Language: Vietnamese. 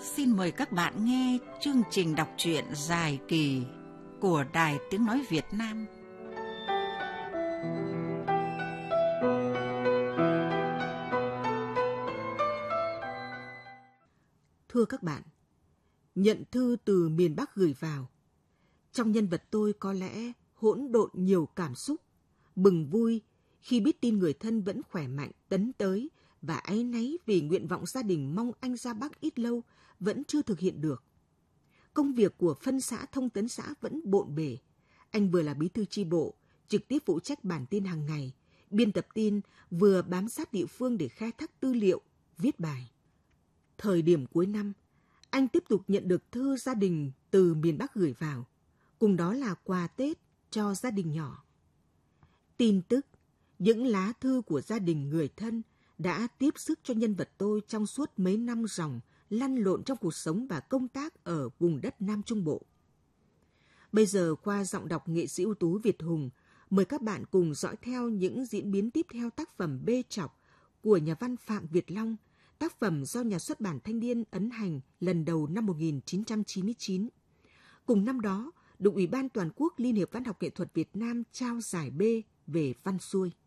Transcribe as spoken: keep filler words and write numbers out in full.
Xin mời các bạn nghe chương trình đọc truyện dài kỳ của Đài Tiếng Nói Việt Nam. Thưa các bạn, nhận thư từ miền Bắc gửi vào. Trong nhân vật tôi có lẽ hỗn độn nhiều cảm xúc, bừng vui khi biết tin người thân vẫn khỏe mạnh tấn tới và áy náy vì nguyện vọng gia đình mong anh ra Bắc ít lâu vẫn chưa thực hiện được. Công việc của phân xã thông tấn xã vẫn bộn bề. Anh vừa là bí thư chi bộ, trực tiếp phụ trách bản tin hàng ngày, biên tập tin, vừa bám sát địa phương để khai thác tư liệu, viết bài. Thời điểm cuối năm, anh tiếp tục nhận được thư gia đình từ miền Bắc gửi vào, cùng đó là quà Tết cho gia đình nhỏ. Tin tức, những lá thư của gia đình người thân đã tiếp sức cho nhân vật tôi trong suốt mấy năm ròng lăn lộn trong cuộc sống và công tác ở vùng đất Nam Trung Bộ. Bây giờ qua giọng đọc nghệ sĩ ưu tú Việt Hùng, mời các bạn cùng dõi theo những diễn biến tiếp theo tác phẩm Bê Trọc của nhà văn Phạm Việt Long, tác phẩm do nhà xuất bản Thanh niên ấn hành lần đầu năm một nghìn chín trăm chín mươi chín. Cùng năm đó, được Ủy ban Toàn quốc Liên hiệp Văn học Nghệ thuật Việt Nam trao giải B về văn xuôi.